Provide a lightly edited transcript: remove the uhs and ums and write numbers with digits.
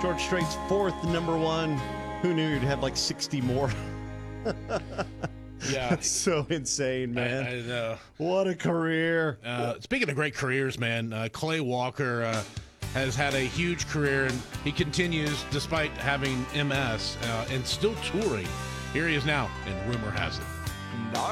George Strait's fourth number one. Who knew you'd have like 60 more? Yeah. That's so insane, man. I know. What a career. Speaking of great careers, man, Clay Walker has had a huge career, and he continues despite having MS and still touring. Here he is now, and rumor has it.